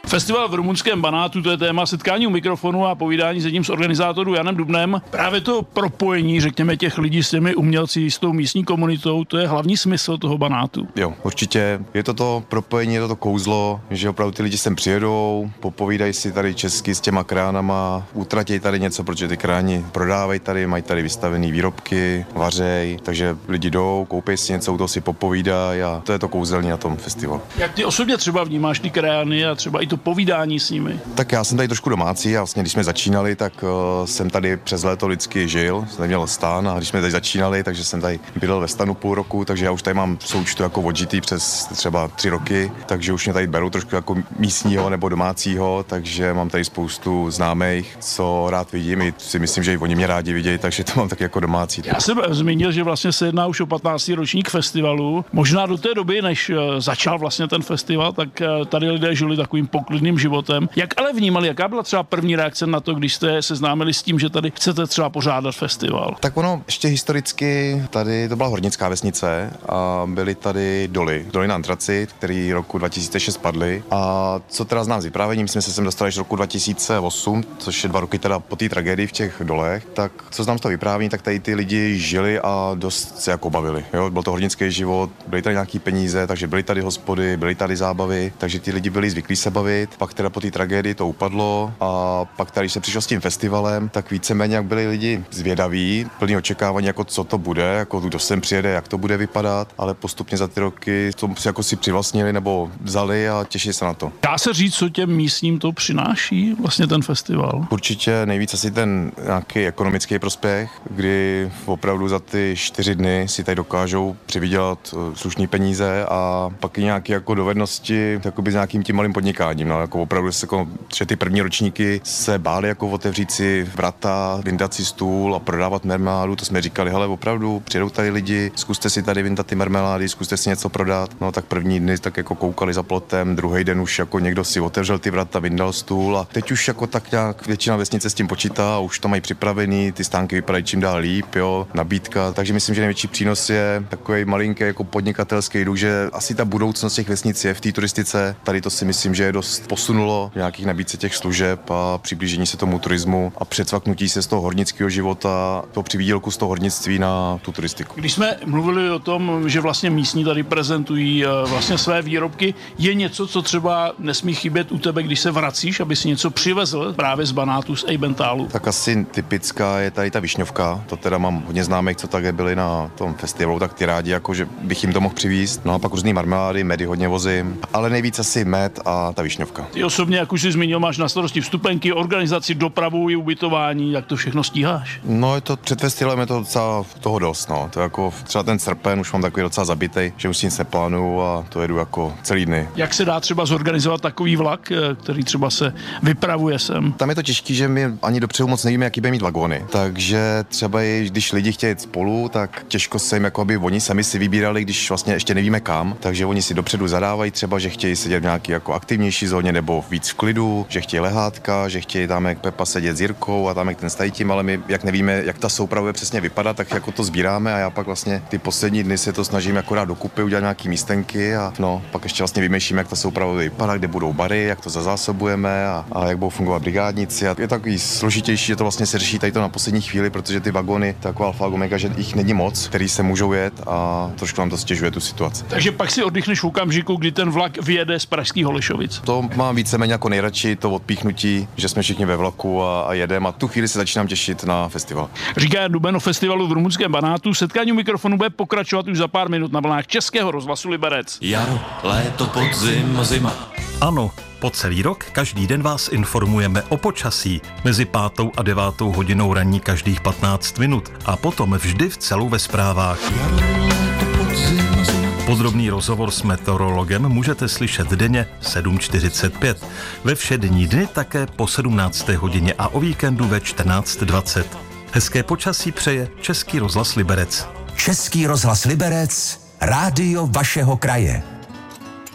Festival v rumunském Banátu, to je téma setkání u mikrofonu a povídání s jedním z organizátorů Janem Dubnem. Právě to propojení, řekněme, těch lidí s těmi umělci, s tou místní komunitou, to je hlavní smysl toho Banátu. Jo, určitě. Je to propojení, je to kouzlo, že opravdu ty lidi sem přijedou, popovídají si tady česky s těma kránama, utratějí tady něco, protože ty kráni prodávají tady, mají tady vystavené výrobky, vařej, takže lidi jdou, koupí si něco, u toho si popovídají a to je to kouzelní na tom festivalu. Jak ty osobně třeba vnímáš ty krány a třeba i to povídání s nimi? Tak já jsem tady trošku domácí a vlastně když jsme začínali, tak jsem tady přes léto vždycky žil, jsem tady měl stán a když jsme tady začínali, takže jsem tady bydlel ve stanu půl roku, takže já už tady mám součtu jako odžitý přes třeba 3 roky, takže už mě tady berou trošku jako místního nebo domácího, takže mám tady spoustu známých, co rád vidím, i si myslím, že i oni mě rádi vidějí, takže to mám tak jako domácí. Já jsem zmínil, že vlastně se jedná už o 15. ročník festivalu. Možná do té doby, než začal vlastně ten festival, tak tady lidé žili takovým poklidným životem. Jak ale vnímali, jaká byla třeba první reakce na to, když jste seznámili s tím, že tady chcete třeba pořádat festival? Tak ono ještě historicky tady to byla hornická vesnice a byly tady doly na Antracit, který roku 2006 padly. A co teda znám z vyprávěním, jsme se sem dostali až roku 2008, což je 2 roky teda po té tragédii v těch dolech, tak co znám z toho vyprávění, tak tady ty lidi žili a dost se jako bavili. Jo? Byl to hornický život, byly tady nějaký peníze, takže byly tady hospody, byly tady zábavy, takže ty lidi byli zvyklí se bavit. Pak teda po té tragédii to upadlo a pak tady, když se přišlo s tím festivalem, tak víceméně jak byli lidi zvědaví, plný očekávání, jako co to bude, jako kdo sem přijede, jak to bude vypadat, ale postupně za ty roky to jako si přivlastnili nebo vzali a těší se na to. Dá se říct, co těm místním to přináší vlastně ten festival? Určitě nejvíc asi ten nějaký ekonomický prospěch, kdy opravdu za ty 4 dny si tady dokážou přivydělat slušný peníze a pak i nějaké jako dovednosti s nějakým tím malým podnikáním. No, jako opravdu že ty první ročníky se báli jako otevřít si vrata, vyndat si stůl a prodávat marmeládu. To jsme říkali, hele, opravdu přijedou tady lidi, zkuste si tady vyndat ty marmelády, zkuste si něco prodat. No tak první dny tak jako koukali za plotem, druhý den už jako někdo si otevřel ty vrata, vyndal stůl a teď už jako tak nějak většina vesnice s tím počítá a už to mají připravený, ty stánky vypadají čím dál líp, jo, nabídka. Takže myslím, že největší přínos je takový malinký jako podnikatelský duch, že asi ta budoucnost těch vesnic je v té turistice. Tady to si myslím, že je dost posunulo v nějakých nabídce těch služeb a přiblížení se tomu turismu a přecvaknutí se z toho hornického života, toho přivýdělku z toho hornictví na tu turistiku. Když jsme mluvili o tom, že vlastně místní tady prezentují vlastně své výrobky, je něco, co třeba nesmí chybět u tebe, když se vracíš, aby si něco přivezl právě z Banátu, z Ejbentálu? Tak asi typická je tady ta višňovka, to teda mám hodně známých, co také byli na tom festivalu, tak ty rádi, jako že bych jim to mohl přivízt. No a pak různý marmelády, medy hodně vozím, ale nejvíc asi med a ta višňovka. Ty osobně, jak už jsi zmínil, máš na starosti vstupenky, organizaci, dopravu i ubytování, jak to všechno stíháš? No je to před festivalem je to docela toho dost, no. To jako třeba ten srpen už mám takový docela zabitej, že už si nic neplánuju a to jedu jako celý dny. Jak se dá třeba zorganizovat takový vlak, který třeba se vypravuje sem? Tam je to těžký, že my ani dopředu moc nevíme, jaký bude mít vagóny. Takže třeba když lidi chtějí jít spolu, tak těžko se jim, jako aby oni sami si vybírali, když vlastně ještě nevíme kam. Takže oni si dopředu zadávají třeba, že chtějí sedět v nějaký jako aktivnější zóně nebo víc v klidu, že chtějí lehátka, že chtějí tam jak Pepa sedět s Jirkou a tam jak ten stají tím, ale my jak nevíme, jak ta souprava bude přesně vypadat, tak jako to sbíráme a já pak vlastně ty poslední dny se to snažím jako dát dokupy, udělat nějaký místenky a no, pak ještě vlastně vymýšlím, jak ta souprava vypadá, kde budou bary, jak to zazásobujeme a jak budou fungovat brigádníci. A je takový složitější, že to vlastně se řeší tady to na poslední chvíli, protože ty vagony, taková alfa omega, že jich není moc, který se můžou jet a trošku nám to stěžuje tu situaci. Takže pak si oddechneš v okamžiku, kdy ten vlak vyjede z pražských Holešovic. To mám víceméně jako nejradši, to odpíchnutí, že jsme všichni ve vlaku a jedeme a tu chvíli se začínám těšit na festival. Říká Jan Duben o festivalu v rumunském Banátu. Setkání u mikrofonu bude pokračovat už za pár minut na vlnách Českého rozhlasu Liberec. Jaro, léto, podzim, zima. Ano, po celý rok každý den vás informujeme o počasí. Mezi 5. a 9. hodinou ranní každých 15 minut a potom vždy v celu ve zprávách. Jaro, léto, podzim, zima. Podrobný rozhovor s meteorologem můžete slyšet denně 7:45. Ve všední dny také po 17. hodině a o víkendu ve 14:20. Hezké počasí přeje Český rozhlas Liberec. Český rozhlas Liberec, rádio vašeho kraje.